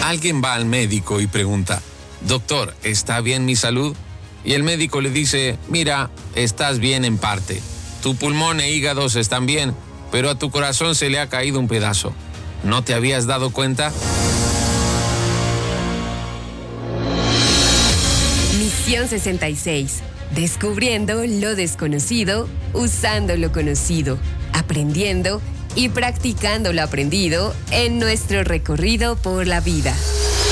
Alguien va al médico y pregunta, doctor, ¿está bien mi salud? Y el médico le dice, mira, estás bien en parte. Tu pulmón e hígados están bien, pero a tu corazón se le ha caído un pedazo. ¿No te habías dado cuenta? Misión 66. Descubriendo lo desconocido, usando lo conocido, aprendiendo y practicando lo aprendido en nuestro recorrido por la vida.